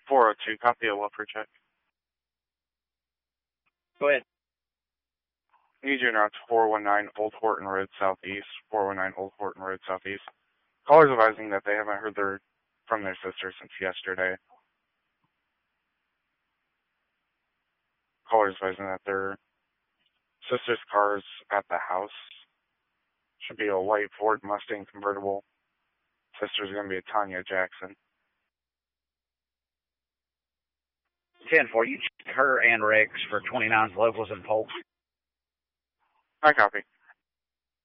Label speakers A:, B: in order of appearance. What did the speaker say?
A: 402, copy a welfare check.
B: Go ahead.
A: Need you now to 419 Old Horton Road Southeast. 419 Old Horton Road Southeast. Callers advising that they haven't heard from their sister since yesterday. Callers advising that their sister's car's at the house. Should be a white Ford Mustang convertible. Sister's going to be a Tanya Jackson.
B: 10-4, you check her and Rex for 29's locals and Polk.
A: I copy.